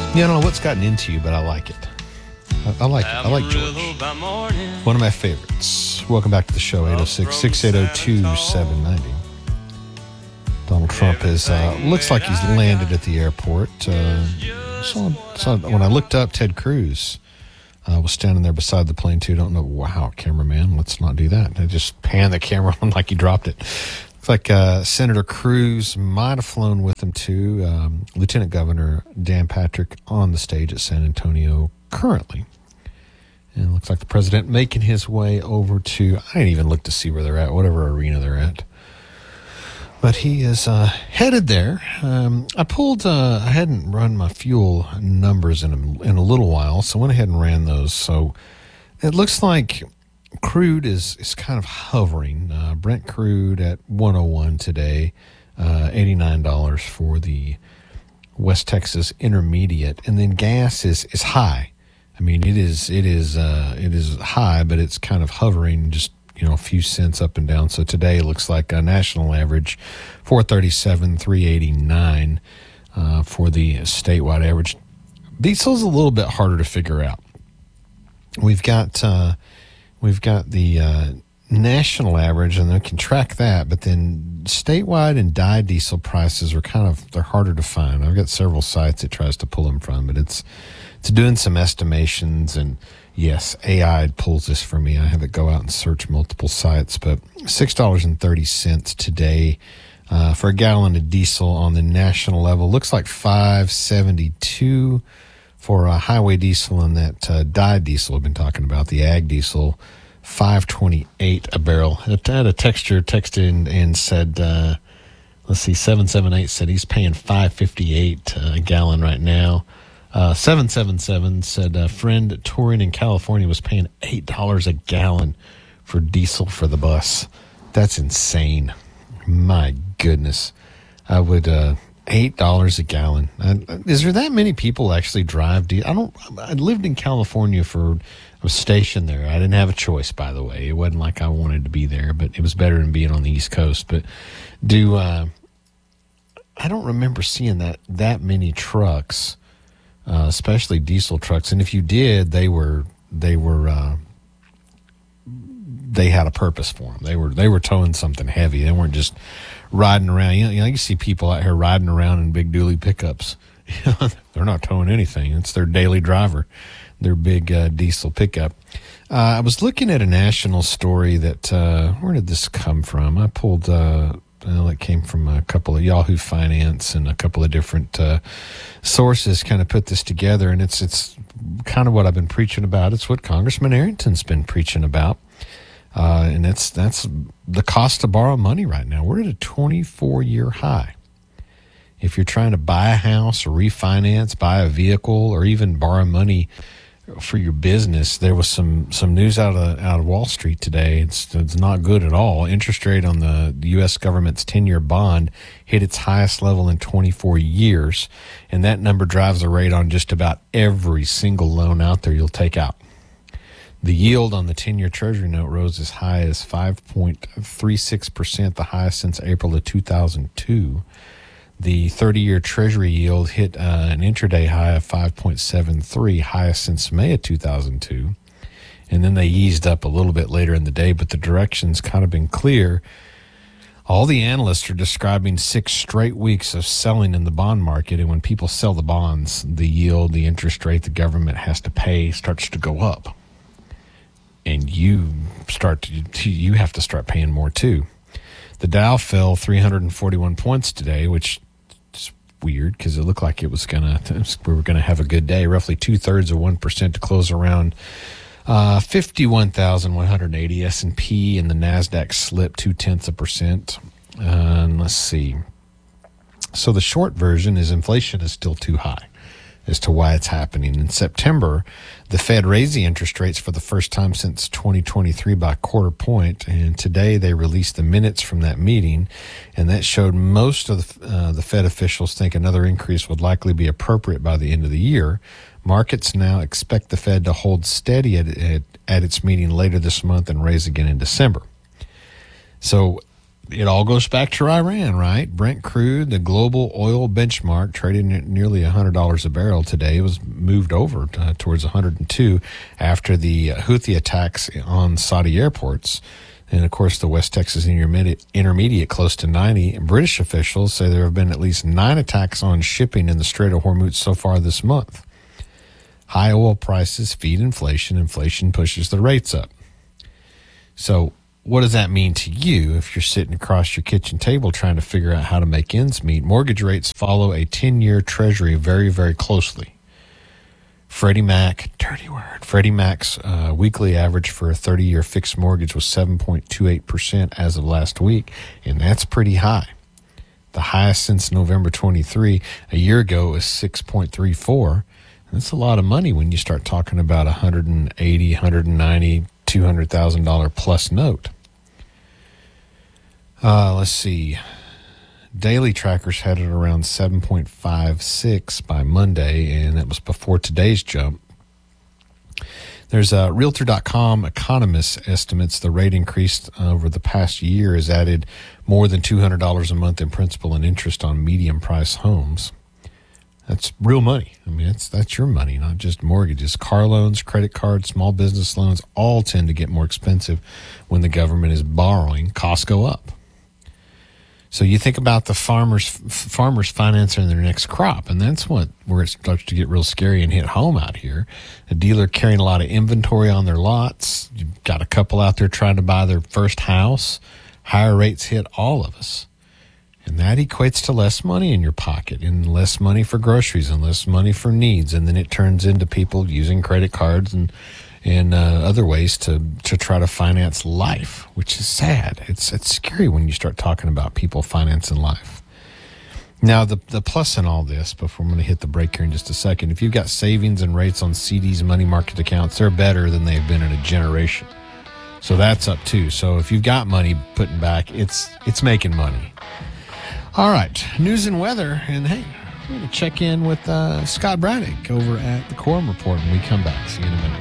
Yeah, I don't know what's gotten into you, but I like it. I like it. I like George. One of my favorites. Welcome back to the show, 806-680-2790. Donald Trump is, looks like he's landed at the airport. When I looked up, Ted Cruz was standing there beside the plane, too. Don't know. Wow, cameraman, let's not do that. I just panned the camera on like he dropped it. Looks like Senator Cruz might have flown with him, too. Lieutenant Governor Dan Patrick on the stage at San Antonio currently. And it looks like the president making his way over to, I didn't even look to see where they're at, whatever arena they're at. But he is headed there. I hadn't run my fuel numbers in a little while, so I went ahead and ran those. So it looks like crude is kind of hovering. Brent crude at 101 today, $89 for the West Texas Intermediate, and then gas is high. I mean, it is high, but it's kind of hovering, just a few cents up and down. So today it looks like a national average, $4.37, $3.89 for the statewide average. Diesel's a little bit harder to figure out. We've got the national average, and they can track that, but then statewide and dyed diesel prices are they're harder to find. I've got several sites it tries to pull them from, but it's doing some estimations, and yes, AI pulls this for me. I have it go out and search multiple sites, but $6.30 today for a gallon of diesel on the national level. Looks like $5.72 for a highway diesel, and that dyed diesel I've been talking about, the ag diesel, $5.28 a barrel. I had a texture texted and said, 778 said he's paying $5.58 a gallon right now. 777 said a friend touring in California was paying $8 a gallon for diesel for the bus. That's insane. My goodness. I would, $8 a gallon. Is there that many people actually drive? I lived in California I was stationed there. I didn't have a choice, by the way. It wasn't like I wanted to be there, but it was better than being on the East Coast. But I don't remember seeing that many trucks, especially diesel trucks. And if you did, they had a purpose for them. They were towing something heavy. They weren't just riding around. You see people out here riding around in big dually pickups. They're not towing anything. It's their daily driver, their big diesel pickup. I was looking at a national story that, where did this come from? I pulled, it came from a couple of Yahoo Finance and a couple of different sources kind of put this together, and it's kind of what I've been preaching about. It's what Congressman Arrington's been preaching about. And that's the cost to borrow money right now. We're at a 24-year high. If you're trying to buy a house or refinance, buy a vehicle, or even borrow money for your business, there was some news out of Wall Street today. It's not good at all. Interest rate on the U.S. government's 10-year bond hit its highest level in 24 years, and that number drives the rate on just about every single loan out there you'll take out. The yield on the 10-year Treasury note rose as high as 5.36%, the highest since April of 2002. The 30-year Treasury yield hit an intraday high of 5.73, highest since May of 2002. And then they eased up a little bit later in the day, but the direction's kind of been clear. All the analysts are describing 6 straight weeks of selling in the bond market, and when people sell the bonds, the yield, the interest rate the government has to pay starts to go up. And you have to start paying more too. The Dow fell 341 points today, which is weird because it looked like we were gonna have a good day. Roughly 0.2% to close around 51,180. S&P and the Nasdaq slipped 0.2%. And let's see. So the short version is inflation is still too high as to why it's happening. In September, the Fed raised the interest rates for the first time since 2023 by a quarter point, and today they released the minutes from that meeting, and that showed most of the Fed officials think another increase would likely be appropriate by the end of the year. Markets now expect the Fed to hold steady at its meeting later this month and raise again in December. So it all goes back to Iran, right? Brent crude, the global oil benchmark, trading at nearly $100 a barrel today, was moved over towards 102 after the Houthi attacks on Saudi airports. And, of course, the West Texas Intermediate close to 90. British officials say there have been at least 9 attacks on shipping in the Strait of Hormuz so far this month. High oil prices feed inflation. Inflation pushes the rates up. So what does that mean to you if you're sitting across your kitchen table trying to figure out how to make ends meet? Mortgage rates follow a 10-year treasury very, very closely. Freddie Mac, dirty word, Freddie Mac's weekly average for a 30-year fixed mortgage was 7.28% as of last week, and that's pretty high. The highest since November 23. A year ago was 6.34. That's a lot of money when you start talking about $180, $190, $200,000 plus note. Let's see. Daily trackers had it around 7.56 by Monday, and that was before today's jump. There's a Realtor.com economist estimates the rate increase over the past year has added more than $200 a month in principal and interest on medium-priced homes. That's real money. I mean, that's your money, not just mortgages. Car loans, credit cards, small business loans all tend to get more expensive when the government is borrowing. Costs go up. So you think about the farmers financing their next crop, and that's where it starts to get real scary and hit home out here. A dealer carrying a lot of inventory on their lots. You've got a couple out there trying to buy their first house. Higher rates hit all of us. And that equates to less money in your pocket and less money for groceries and less money for needs. And then it turns into people using credit cards and other ways to try to finance life, which is sad. It's scary when you start talking about people financing life. Now, the plus in all this, before I'm going to hit the break here in just a second, if you've got savings and rates on CDs, money market accounts, they're better than they've been in a generation. So that's up too. So if you've got money putting back, it's making money. All right, news and weather, and hey, we're going to check in with Scott Braddock over at the Quorum Report when we come back. See you in a minute.